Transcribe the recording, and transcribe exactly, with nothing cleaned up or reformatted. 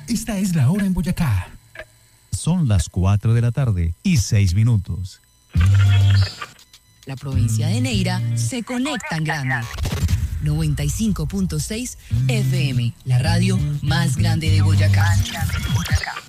Esta es la hora en Boyacá. Son las cuatro de la tarde y seis minutos. La provincia de Neira se conecta en grande. noventa y cinco punto seis F M, la radio más grande de Boyacá.